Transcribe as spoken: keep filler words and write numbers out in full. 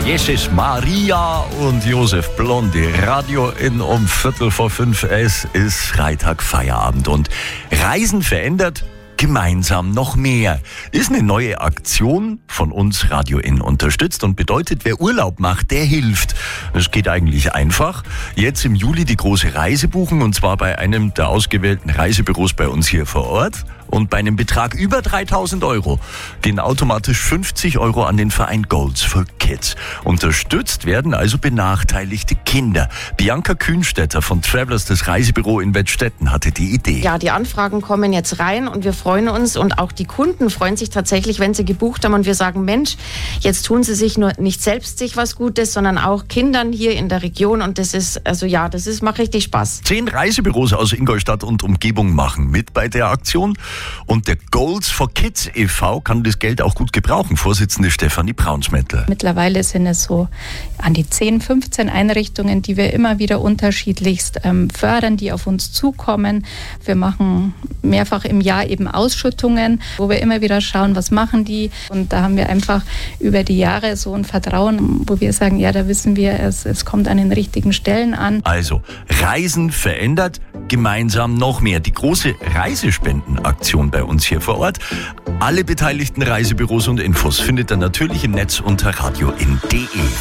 Jesus Maria und Josef Blondy. Radio in um Viertel vor fünf. Es ist Freitag, Feierabend und Reisen verändert, gemeinsam noch mehr. Ist eine neue Aktion von uns Radio In unterstützt und bedeutet, wer Urlaub macht, der hilft. Es geht eigentlich einfach. Jetzt im Juli die große Reise buchen und zwar bei einem der ausgewählten Reisebüros bei uns hier vor Ort. Und bei einem Betrag über dreitausend Euro gehen automatisch fünfzig Euro an den Verein Goals for Kids. Unterstützt werden also benachteiligte Kinder. Bianca Kühnstetter von Travelers, das Reisebüro in Wettstetten, hatte die Idee. Ja, die Anfragen kommen jetzt rein und wir freuen uns und auch die Kunden freuen sich tatsächlich, wenn sie gebucht haben und wir sagen, Mensch, jetzt tun sie sich nur nicht selbst sich was Gutes, sondern auch Kindern hier in der Region und das ist, also ja, das ist, macht richtig Spaß. Zehn Reisebüros aus Ingolstadt und Umgebung machen mit bei der Aktion. Und der Goals for Kids e V kann das Geld auch gut gebrauchen. Vorsitzende Stefanie Braunsmettel. Mittlerweile sind es so an die zehn, fünfzehn Einrichtungen, die wir immer wieder unterschiedlichst ähm, fördern, die auf uns zukommen. Wir machen mehrfach im Jahr eben Ausschüttungen, wo wir immer wieder schauen, was machen die. Und da haben wir einfach über die Jahre so ein Vertrauen, wo wir sagen, ja, da wissen wir, es, es kommt an den richtigen Stellen an. Also, Reisen verändert, gemeinsam noch mehr. Die große Reisespendenaktion bei uns hier vor Ort. Alle beteiligten Reisebüros und Infos findet ihr natürlich im Netz unter radio in punkt de.